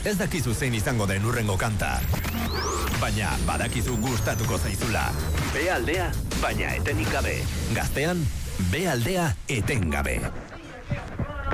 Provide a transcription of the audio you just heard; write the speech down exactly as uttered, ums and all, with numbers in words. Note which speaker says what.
Speaker 1: Ez dakizu zein izango den urrengo kanta. Baina badakizu gustatuko zaizula. B aldea, baina etenik gabe. Gaztean, B aldea etengabe.